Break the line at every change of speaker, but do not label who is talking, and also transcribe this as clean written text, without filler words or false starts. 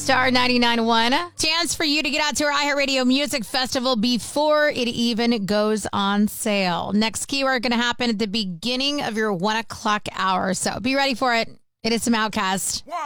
Star 99.1. Chance for you to get out to our iHeartRadio Music Festival before it even goes on sale. Next keyword going to happen at the beginning of your 1 o'clock hour. So be ready for it. It is some Outkast.